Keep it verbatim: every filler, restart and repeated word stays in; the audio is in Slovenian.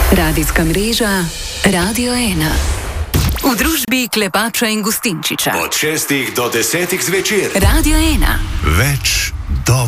Radijska mreža Radio ena. V družbi Klepača in Gustinčiča. Od šestih do desetih zvečer. Radio ena. Več